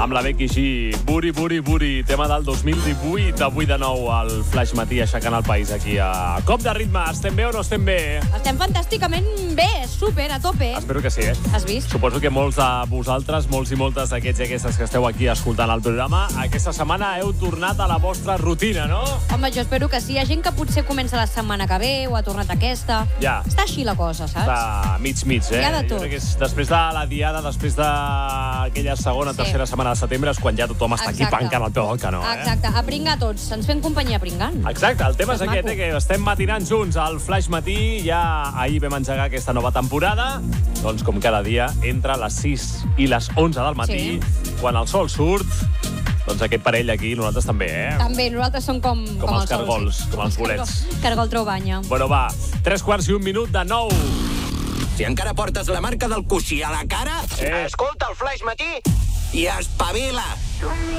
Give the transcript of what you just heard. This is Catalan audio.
Amb la Becky G, Buri, tema del 2018, avui de nou al Flash Matí aixecant el país aquí a Cop de Ritme. Estem bé o no estem bé? Estem fantàsticament bé, super, a tope. Espero que sí, Has vist? Suposo que molts de vosaltres, molts i moltes d'aquests i aquestes que esteu aquí escoltant el programa, aquesta setmana heu tornat a la vostra rutina, no? Home, jo espero que sí. Hi ha gent que potser comença la setmana que ve o ha tornat aquesta. Ja. Està així la cosa, saps? Està mig, Hi ha de tot. Jo crec que és després de la diada, després d'aquella segona, tercera setmana de setembre, és quan ja tothom està aquí pancant el peu del canó. Exacte, a pringar tots. Ens fem companyia pringant. Exacte, el tema és aquest, que estem matinant junts al Flash Matí. Ja ahir vam engegar aquesta nova temporada. Doncs com cada dia, entre les 6 i les 11 del matí, quan el sol surt, doncs aquest parell aquí, nosaltres també, També, nosaltres som com els cargols, com els bolets. Cargol trobanya. Bueno, va, 3:15 de 9. Si encara portes la marca del coixí a la cara, escolta el Flash Matí i espavila.